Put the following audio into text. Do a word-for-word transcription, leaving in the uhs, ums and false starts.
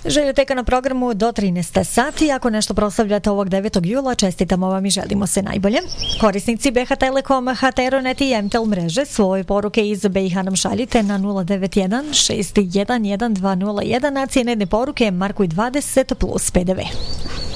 Željoteka na programu do trinaest sati. Ako nešto proslavljate ovog devetog jula, čestitamo vam i želimo se najbolje. Korisnici B H Telekom, H T Aeronet i M T L mreže svoje poruke iz B i H nam šaljite na nula devet jedan šest jedan jedan dva nula jedan, a cijene poruke markuj dvadeset plus P D V.